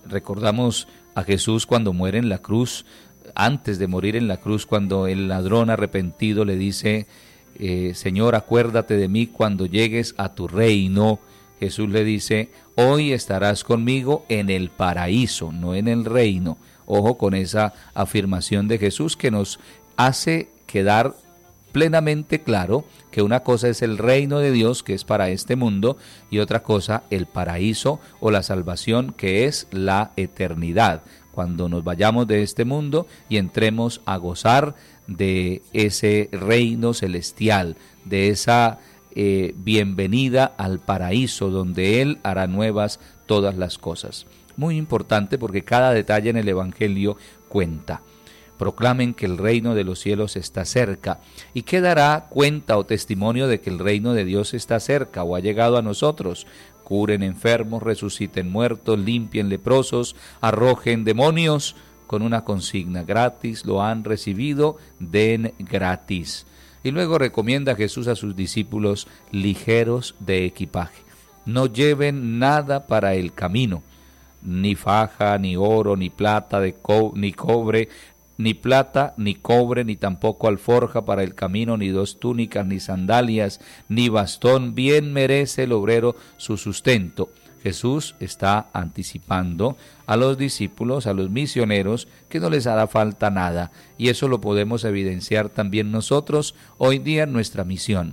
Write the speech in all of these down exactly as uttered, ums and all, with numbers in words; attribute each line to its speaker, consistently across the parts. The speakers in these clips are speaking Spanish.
Speaker 1: Recordamos a Jesús cuando muere en la cruz, antes de morir en la cruz, cuando el ladrón arrepentido le dice, eh, Señor, acuérdate de mí cuando llegues a tu reino. Jesús le dice, hoy estarás conmigo en el paraíso, no en el reino. Ojo con esa afirmación de Jesús que nos hace quedar plenamente claro que una cosa es el reino de Dios, que es para este mundo, y otra cosa el paraíso o la salvación, que es la eternidad, cuando nos vayamos de este mundo y entremos a gozar de ese reino celestial, de esa eh, bienvenida al paraíso, donde Él hará nuevas todas las cosas. Muy importante porque cada detalle en el Evangelio cuenta. Proclamen que el reino de los cielos está cerca. ¿Y qué dará cuenta o testimonio de que el reino de Dios está cerca o ha llegado a nosotros? Curen enfermos, resuciten muertos, limpien leprosos, arrojen demonios. Con una consigna: gratis lo han recibido, den gratis. Y luego recomienda Jesús a sus discípulos ligeros de equipaje. No lleven nada para el camino, ni faja, ni oro, ni plata, de co- ni cobre, ni plata, ni cobre, ni tampoco alforja para el camino, ni dos túnicas, ni sandalias, ni bastón. Bien merece el obrero su sustento. Jesús está anticipando a los discípulos, a los misioneros, que no les hará falta nada, y eso lo podemos evidenciar también nosotros hoy día en nuestra misión.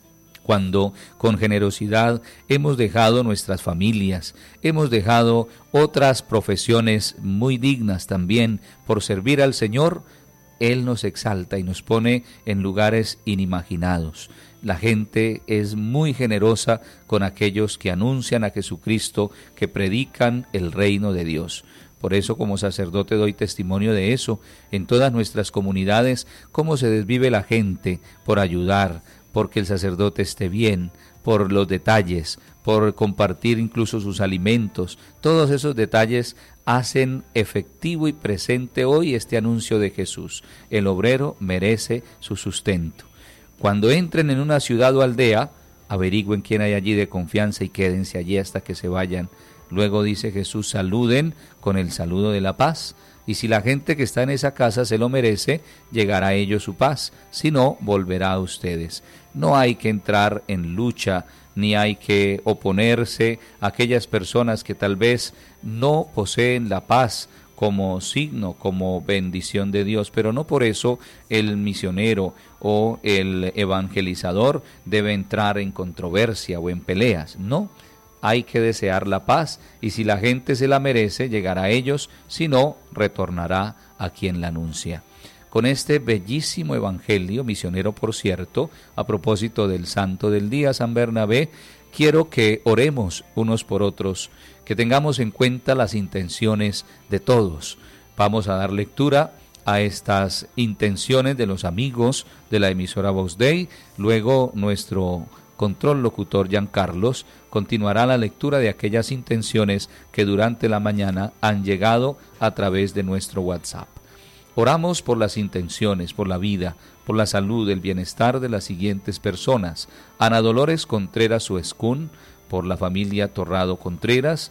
Speaker 1: Cuando con generosidad hemos dejado nuestras familias, hemos dejado otras profesiones muy dignas también por servir al Señor, Él nos exalta y nos pone en lugares inimaginados. La gente es muy generosa con aquellos que anuncian a Jesucristo, que predican el reino de Dios. Por eso, como sacerdote, doy testimonio de eso en todas nuestras comunidades, cómo se desvive la gente por ayudar, porque el sacerdote esté bien, por los detalles, por compartir incluso sus alimentos. Todos esos detalles hacen efectivo y presente hoy este anuncio de Jesús. El obrero merece su sustento. Cuando entren en una ciudad o aldea, averigüen quién hay allí de confianza y quédense allí hasta que se vayan. Luego dice Jesús, saluden con el saludo de la paz. Y si la gente que está en esa casa se lo merece, llegará a ellos su paz. Si no, volverá a ustedes. No hay que entrar en lucha, ni hay que oponerse a aquellas personas que tal vez no poseen la paz como signo, como bendición de Dios, pero no por eso el misionero o el evangelizador debe entrar en controversia o en peleas. No, hay que desear la paz, y si la gente se la merece, llegará a ellos; si no, retornará a quien la anuncia. Con este bellísimo evangelio, misionero por cierto, a propósito del santo del día, San Bernabé, quiero que oremos unos por otros, que tengamos en cuenta las intenciones de todos. Vamos a dar lectura a estas intenciones de los amigos de la emisora Vox Dei. Luego nuestro control locutor Giancarlos continuará la lectura de aquellas intenciones que durante la mañana han llegado a través de nuestro WhatsApp. Oramos por las intenciones, por la vida, por la salud, el bienestar de las siguientes personas: Ana Dolores Contreras Suescún, por la familia Torrado Contreras;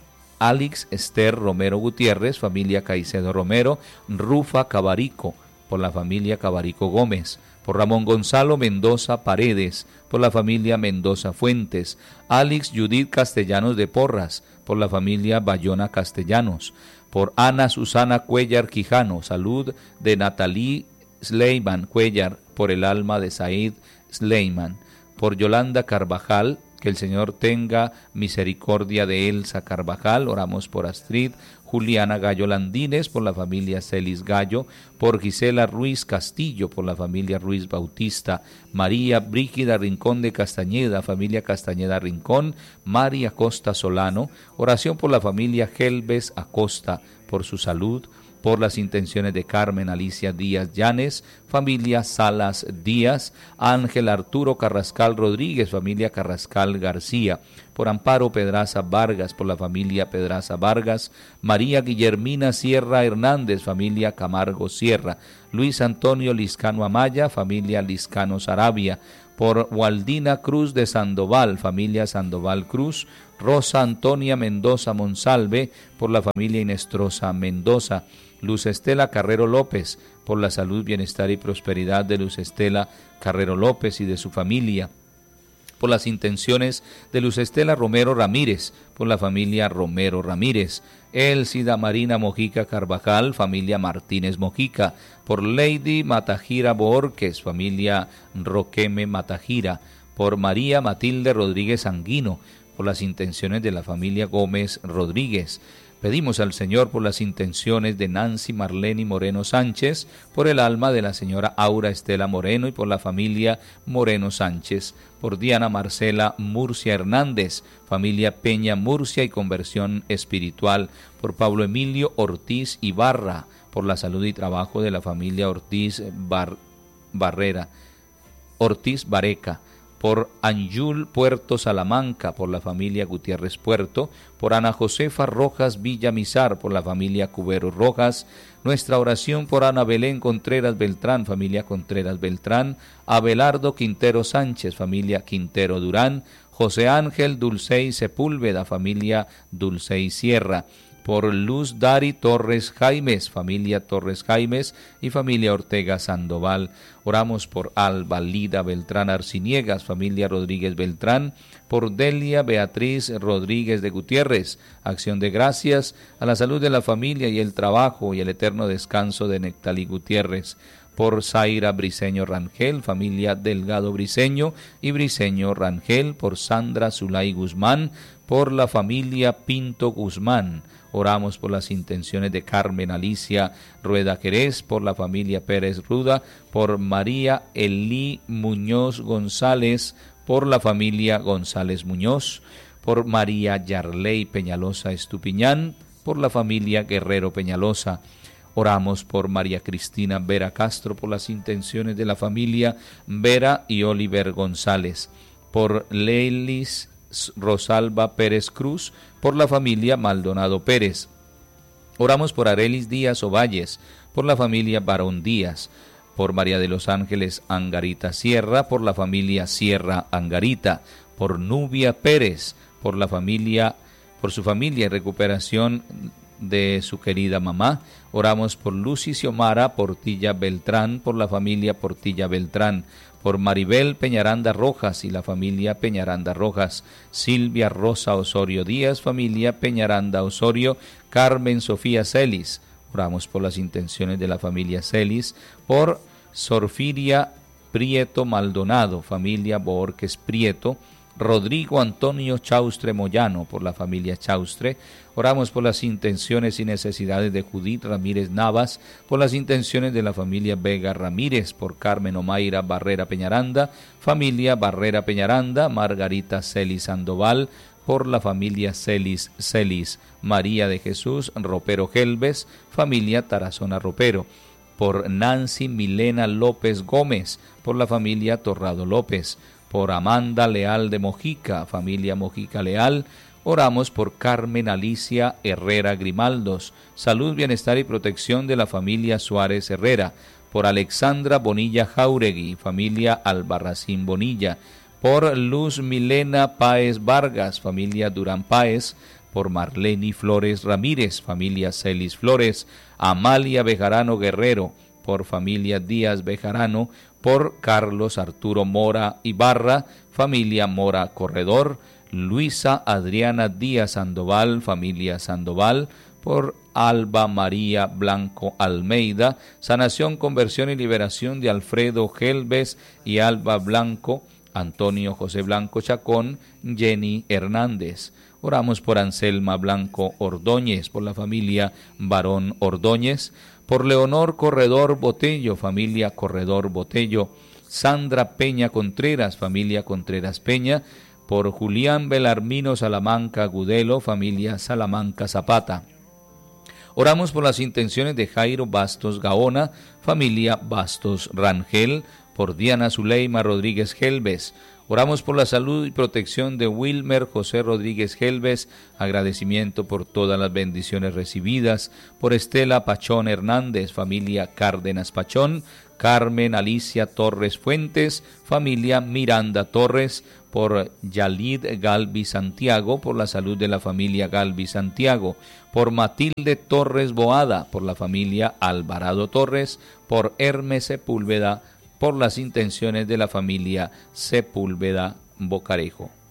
Speaker 1: Alex Esther Romero Gutiérrez, familia Caicedo Romero; Rufa Cabarico, por la familia Cabarico Gómez; por Ramón Gonzalo Mendoza Paredes, por la familia Mendoza Fuentes; Alex Judith Castellanos de Porras, por la familia Bayona Castellanos; por Ana Susana Cuellar Quijano, salud de Natalie Sleiman Cuellar, por el alma de Said Sleiman; por Yolanda Carvajal, que el Señor tenga misericordia de Elsa Carvajal. Oramos por Astrid Juliana Gallo Landines, por la familia Celis Gallo; por Gisela Ruiz Castillo, por la familia Ruiz Bautista; María Brígida Rincón de Castañeda, familia Castañeda Rincón; María Acosta Solano. Oración por la familia Gelbes Acosta, por su salud; por las intenciones de Carmen Alicia Díaz Llanes, familia Salas Díaz; Ángel Arturo Carrascal Rodríguez, familia Carrascal García; por Amparo Pedraza Vargas, por la familia Pedraza Vargas; María Guillermina Sierra Hernández, familia Camargo Sierra; Luis Antonio Liscano Amaya, familia Liscano Sarabia; por Waldina Cruz de Sandoval, familia Sandoval Cruz; Rosa Antonia Mendoza Monsalve, por la familia Inestrosa Mendoza. Luz Estela Carrero López, por la salud, bienestar y prosperidad de Luz Estela Carrero López y de su familia. Por las intenciones de Luz Estela Romero Ramírez, por la familia Romero Ramírez. Elcida Marina Mojica Carvajal, familia Martínez Mojica. Por Lady Matajira Borges, familia Roqueme Matajira. Por María Matilde Rodríguez Anguino, por las intenciones de la familia Gómez Rodríguez. Pedimos al Señor por las intenciones de Nancy Marlene Moreno Sánchez, por el alma de la señora Aura Estela Moreno y por la familia Moreno Sánchez, por Diana Marcela Murcia Hernández, familia Peña Murcia y conversión espiritual, por Pablo Emilio Ortiz Ibarra, por la salud y trabajo de la familia Ortiz Bar Barrera, Ortiz Bareca, por Anjul Puerto Salamanca, por la familia Gutiérrez Puerto, por Ana Josefa Rojas Villamizar, por la familia Cubero Rojas. Nuestra oración por Ana Belén Contreras Beltrán, familia Contreras Beltrán, Abelardo Quintero Sánchez, familia Quintero Durán, José Ángel Dulcey Sepúlveda, familia Dulcey Sierra, por Luz Dari Torres Jaimes, familia Torres Jaimes y familia Ortega Sandoval. Oramos por Alba Lida Beltrán Arciniegas, familia Rodríguez Beltrán, por Delia Beatriz Rodríguez de Gutiérrez. Acción de gracias a la salud de la familia y el trabajo y el eterno descanso de Nectalí Gutiérrez. Por Zaira Briceño Rangel, familia Delgado Briceño y Briceño Rangel, por Sandra Zulay Guzmán, por la familia Pinto Guzmán. Oramos por las intenciones de Carmen Alicia Rueda Querés, por la familia Pérez Ruda, por María Elí Muñoz González, por la familia González Muñoz, por María Yarley Peñalosa Estupiñán, por la familia Guerrero Peñalosa. Oramos por María Cristina Vera Castro, por las intenciones de la familia Vera y Oliver González, por Leilis Rosalba Pérez Cruz, por la familia Maldonado Pérez. Oramos por Arelis Díaz Ovalles, por la familia Barón Díaz, por María de los Ángeles Angarita Sierra, por la familia Sierra Angarita, por Nubia Pérez, por la familia, por su familia y recuperación de su querida mamá. Oramos por Lucy Xiomara Portilla Beltrán, por la familia Portilla Beltrán, por Maribel Peñaranda Rojas y la familia Peñaranda Rojas, Silvia Rosa Osorio Díaz, familia Peñaranda Osorio, Carmen Sofía Celis. Oramos por las intenciones de la familia Celis, por Sorfiria Prieto Maldonado, familia Borges Prieto, Rodrigo Antonio Chaustre Moyano, por la familia Chaustre. Oramos por las intenciones y necesidades de Judith Ramírez Navas, por las intenciones de la familia Vega Ramírez, por Carmen Omaira Barrera Peñaranda, familia Barrera Peñaranda, Margarita Celis Sandoval, por la familia Celis Celis, María de Jesús Ropero Gelves, familia Tarazona Ropero, por Nancy Milena López Gómez, por la familia Torrado López, por Amanda Leal de Mojica, familia Mojica Leal. Oramos por Carmen Alicia Herrera Grimaldos, salud, bienestar y protección de la familia Suárez Herrera, por Alexandra Bonilla Jauregui, familia Albarracín Bonilla, por Luz Milena Páez Vargas, familia Durán Páez, por Marleni Flores Ramírez, familia Celis Flores, Amalia Bejarano Guerrero, por familia Díaz Bejarano, por Carlos Arturo Mora Ibarra, familia Mora Corredor, Luisa Adriana Díaz Sandoval, familia Sandoval, por Alba María Blanco Almeida, sanación, conversión y liberación de Alfredo Gelves y Alba Blanco, Antonio José Blanco Chacón, Jenny Hernández. Oramos por Anselma Blanco Ordóñez, por la familia Barón Ordóñez, por Leonor Corredor Botello, familia Corredor Botello, Sandra Peña Contreras, familia Contreras Peña, por Julián Belarmino Salamanca Gudelo, familia Salamanca Zapata. Oramos por las intenciones de Jairo Bastos Gaona, familia Bastos Rangel, por Diana Zuleima Rodríguez Gelves. Oramos por la salud y protección de Wilmer José Rodríguez Gelves, agradecimiento por todas las bendiciones recibidas, por Estela Pachón Hernández, familia Cárdenas Pachón, Carmen Alicia Torres Fuentes, familia Miranda Torres, por Yalid Galvi Santiago, por la salud de la familia Galvi Santiago, por Matilde Torres Boada, por la familia Alvarado Torres, por Hermes Sepúlveda, por las intenciones de la familia Sepúlveda Bocarejo.